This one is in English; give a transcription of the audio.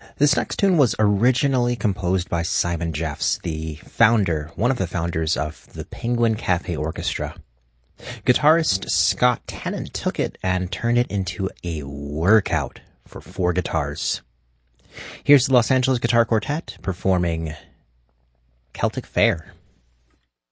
This next tune was originally composed by Simon Jeffs, one of the founders of the Penguin Cafe Orchestra. Guitarist Scott Tennant took it and turned it into a workout for 4 guitars. Here's the Los Angeles Guitar Quartet performing Celtic Fair.